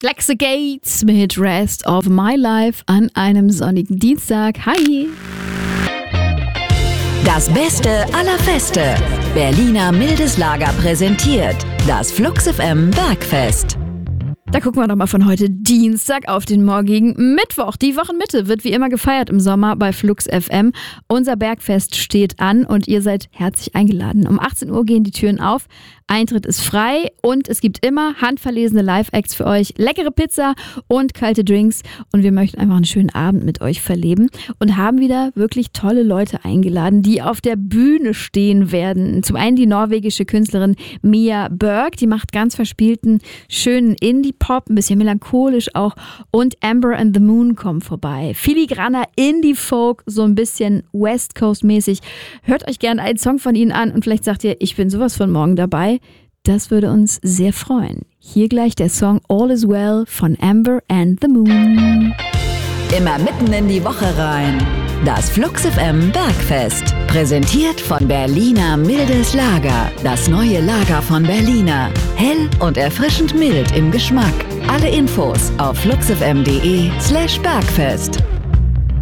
Flexe Gates mit Rest of My Life an einem sonnigen Dienstag. Hi! Das Beste aller Feste. Berliner Mildes Lager präsentiert das Flux FM Bergfest. Da gucken wir doch mal von heute Dienstag auf den morgigen Mittwoch. Die Wochenmitte wird wie immer gefeiert im Sommer bei Flux FM. Unser Bergfest steht an und ihr seid herzlich eingeladen. Um 18 Uhr gehen die Türen auf. Eintritt ist frei und es gibt immer handverlesene Live-Acts für euch, leckere Pizza und kalte Drinks und wir möchten einfach einen schönen Abend mit euch verleben und haben wieder wirklich tolle Leute eingeladen, die auf der Bühne stehen werden. Zum einen die norwegische Künstlerin Mia Berg, die macht ganz verspielten, schönen Indie-Pop, ein bisschen melancholisch auch, und Amber and the Moon kommen vorbei. Filigraner Indie-Folk, so ein bisschen West Coast-mäßig. Hört euch gerne einen Song von ihnen an und vielleicht sagt ihr, ich bin sowas von morgen dabei. Das würde uns sehr freuen. Hier gleich der Song All Is Well von Amber and the Moon. Immer mitten in die Woche rein. Das Flux FM Bergfest. Präsentiert von Berliner Mildes Lager. Das neue Lager von Berliner. Hell und erfrischend mild im Geschmack. Alle Infos auf fluxfm.de/Bergfest.